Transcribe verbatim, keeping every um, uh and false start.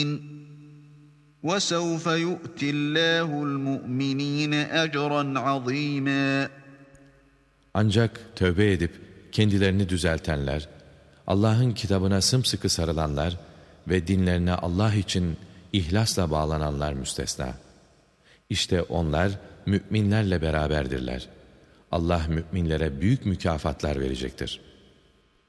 وَسَوْفَ يُؤْتِ اللّٰهُ الْمُؤْمِنِينَ أَجْرًا عَظِيمًا. Ancak tövbe edip kendilerini düzeltenler, Allah'ın kitabına sımsıkı sarılanlar ve dinlerine Allah için ihlasla bağlananlar müstesna. İşte onlar müminlerle beraberdirler. Allah müminlere büyük mükafatlar verecektir.